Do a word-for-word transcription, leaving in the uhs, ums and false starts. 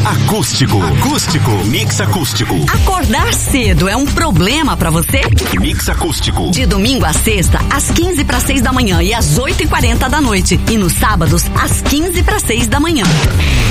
Acústico. Acústico. Mix acústico. Acordar cedo é um problema pra você? Mix acústico. De domingo a sexta, às quinze para seis da manhã e às oito e quarenta da noite. E nos sábados, às quinze para seis da manhã.